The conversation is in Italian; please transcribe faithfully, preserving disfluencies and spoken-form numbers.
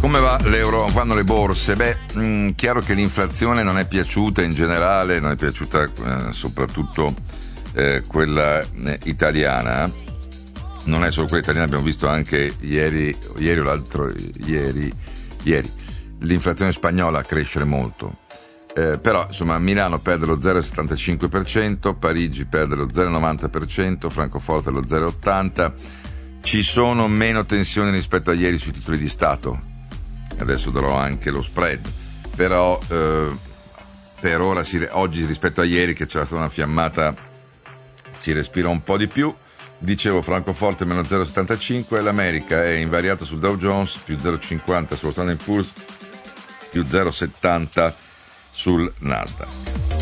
Come va l'euro? Vanno le borse? Beh, mh, chiaro che l'inflazione non è piaciuta in generale, non è piaciuta eh, soprattutto eh, quella eh, italiana. Non è solo quella italiana, abbiamo visto anche ieri, ieri o l'altro ieri, ieri l'inflazione spagnola crescere molto. Eh, però insomma Milano perde lo zero virgola settantacinque per cento, Parigi perde lo zero virgola novanta per cento, Francoforte lo zero virgola ottanta per cento. Ci sono meno tensioni rispetto a ieri sui titoli di Stato. Adesso darò anche lo spread, però eh, per ora si, oggi rispetto a ieri, che c'era stata una fiammata, si respira un po' di più. Dicevo, Francoforte meno zero virgola settantacinque, l'America è invariata sul Dow Jones, più zero virgola cinquanta sullo Standard and Poor's, più zero virgola settanta sul Nasdaq.